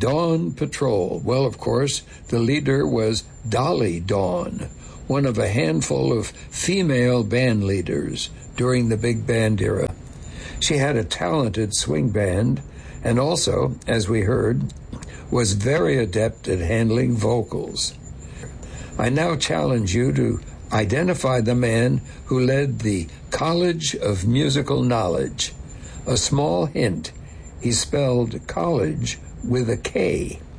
Dawn Patrol. Well, of course, the leader was Dolly Dawn, one of a handful of female band leaders during the big band era. She had a talented swing band and also, as we heard, was very adept at handling vocals. I now challenge you to identify the man who led the College of Musical Knowledge. A small hint, he spelled college with a K.